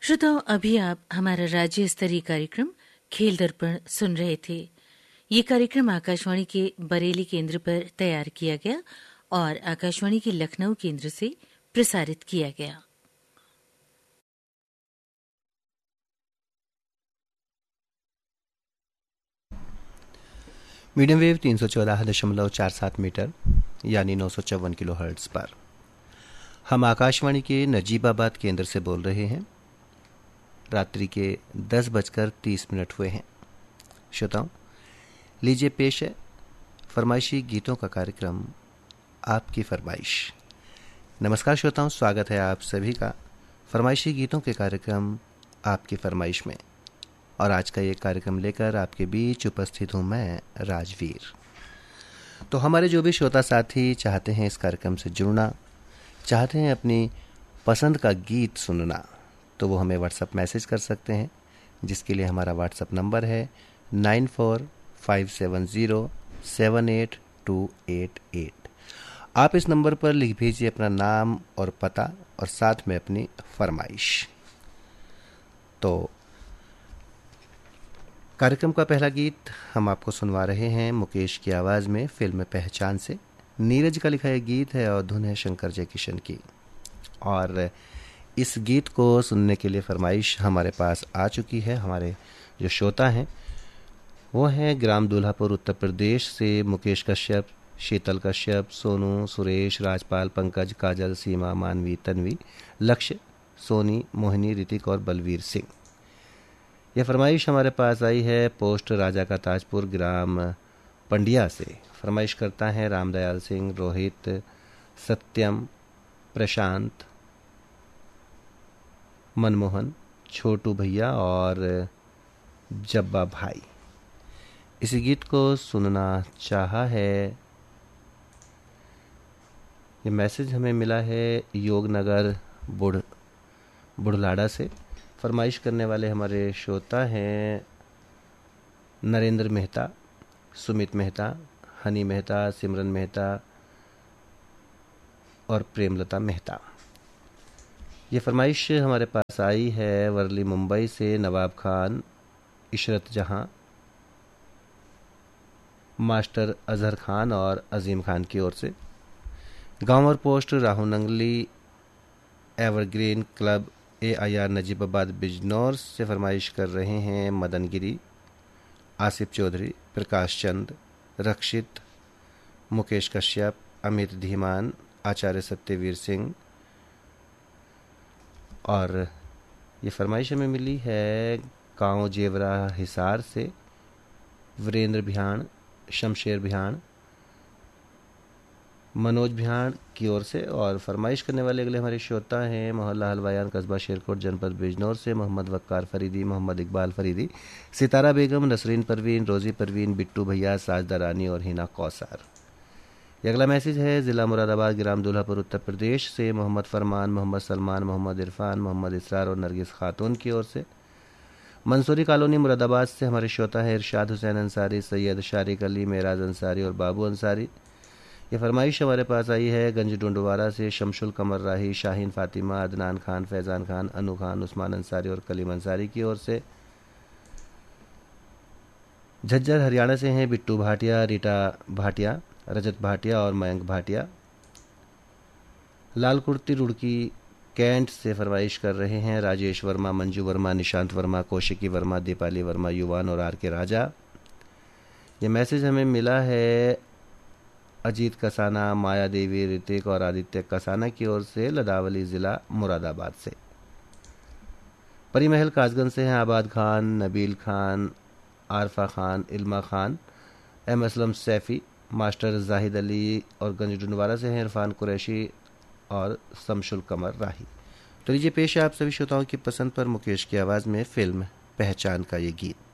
श्रोताओं, अभी आप हमारा राज्य स्तरीय कार्यक्रम खेल दर्पण सुन रहे थे। ये कार्यक्रम आकाशवाणी के बरेली केंद्र पर तैयार किया गया और आकाशवाणी के लखनऊ केंद्र से प्रसारित किया गया। मीडियम वेव 314.47 मीटर यानी 954 किलो हर्ट्ज पर हम आकाशवाणी के नजीबाबाद केंद्र से बोल रहे हैं। रात्रि के 10:30 हुए हैं। श्रोताओं, लीजिए पेश है फरमाइशी गीतों का कार्यक्रम आपकी फरमाइश। नमस्कार श्रोताओं, स्वागत है आप सभी का फरमाइशी गीतों के कार्यक्रम आपकी फरमाइश में। और आज का ये कार्यक्रम लेकर आपके बीच उपस्थित हूं मैं, राजवीर। तो हमारे जो भी श्रोता साथी चाहते हैं इस कार्यक्रम से जुड़ना, चाहते हैं अपनी पसंद का गीत सुनना, तो वो हमें व्हाट्सएप मैसेज कर सकते हैं, जिसके लिए हमारा व्हाट्सएप नंबर है 9457078288। आप इस नंबर पर लिख भेजिए अपना नाम और पता और साथ में अपनी फरमाइश। तो कार्यक्रम का पहला गीत हम आपको सुनवा रहे हैं मुकेश की आवाज़ में, फिल्म पहचान से। नीरज का लिखा यह गीत है और धुन है शंकर जयकिशन की। और इस गीत को सुनने के लिए फरमाइश हमारे पास आ चुकी है। हमारे जो श्रोता हैं वो हैं ग्राम दूल्हापुर उत्तर प्रदेश से मुकेश कश्यप, शीतल कश्यप, सोनू, सुरेश, राजपाल, पंकज, काजल, सीमा, मानवी, तन्वी, लक्ष्य, सोनी, मोहिनी, ऋतिक और बलवीर सिंह। यह फरमाइश हमारे पास आई है पोस्ट राजा का ताजपुर, ग्राम पंडिया से। फरमाइश करता है रामदयाल सिंह, रोहित, सत्यम, प्रशांत, मनमोहन, छोटू भैया और जब्बा भाई। इसी गीत को सुनना चाहा है। ये मैसेज हमें मिला है योगनगर बुढ़लाड़ा से। फरमाइश करने वाले हमारे श्रोता हैं नरेंद्र मेहता, सुमित मेहता, हनी मेहता, सिमरन मेहता और प्रेमलता मेहता। ये फरमाइश हमारे पास आई है वर्ली मुंबई से नवाब खान, इशरत जहां, मास्टर अजहर खान और अजीम खान की ओर से। गांव और post Rahu Nangli, evergreen club, AIR Najibabad Bijnor से फरमाइश कर रहे हैं मदन गिरी, आसिफ चौधरी, प्रकाश चंद, रक्षित, मुकेश कश्यप, अमित धीमान, आचार्य सत्यवीर सिंह। और ये फरमाइश हमें मिली है गांव जेवरा हिसार से वीरेंद्र भियाण, शमशेर भियाण, मनोज भियाण की ओर से। और फरमाइश करने वाले अगले हमारे श्रोता हैं मोहल्ला हलवायान, कस्बा शेरकोट, जनपद बिजनौर से मोहम्मद वक्कार फरीदी, मोहम्मद इकबाल फरीदी, सितारा बेगम, नसरीन परवीन, रोजी परवीन, बिट्टू भैया, साजदा रानी और हिना कौसार। ये अगला मैसेज है ज़िला मुरादाबाद, ग्राम दूल्हापुर उत्तर प्रदेश से मोहम्मद फरमान, मोहम्मद सलमान, मोहम्मद इरफान, मोहम्मद इसरार और नरगिस खातून की ओर से। मंसूरी कॉलोनी मुरादाबाद से हमारे श्रोता है इरशाद हुसैन अंसारी, सैयद शारिक अली, मेराज अंसारी और बाबू अंसारी। ये फरमाइश हमारे पास आई है गंज डुंडवारा से शमशुल कमर राही, शाहीन फातिमा, अदनान खान, फैज़ान खान, अनु खान, उस्मान अंसारी और कलीम अंसारी की ओर से। झज्जर हरियाणा से हैं बिट्टू भाटिया, रीटा भाटिया, रजत भाटिया और मयंक भाटिया। लाल कुर्ती रुड़की कैंट से फरमाइश कर रहे हैं राजेश वर्मा, मंजू वर्मा, निशांत वर्मा, कौशिकी वर्मा, दीपाली वर्मा, युवान और आर के राजा। ये मैसेज हमें मिला है अजीत कसाना, माया देवी, ऋतिक और आदित्य कसाना की ओर से लदावली ज़िला मुरादाबाद से। परिमहल कासगंज से हैं आबाद खान, नबील खान, आरफा खान, इल्मा खान, एम असलम सैफ़ी, मास्टर जाहिद अली और गंज डुंडवारा से हैं इरफान कुरैशी और शमशुल कमर राही। तो लीजिए पेश है आप सभी श्रोताओं की पसंद पर मुकेश की आवाज़ में फिल्म पहचान का ये गीत।